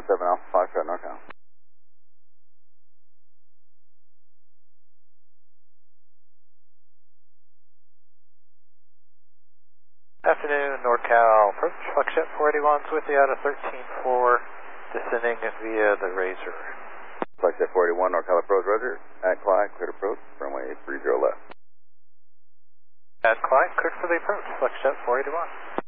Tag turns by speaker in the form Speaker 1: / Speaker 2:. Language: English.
Speaker 1: 7 Alpha Foxtrot NorCal.
Speaker 2: Afternoon, NorCal approach, Foxjet 481's with you out of 13-4, descending via the Razor.
Speaker 1: Foxjet 481 NorCal approach, Roger. At Clyde, cleared approach, runway 30 left.
Speaker 2: At Clyde, cleared for the approach, Foxjet 481.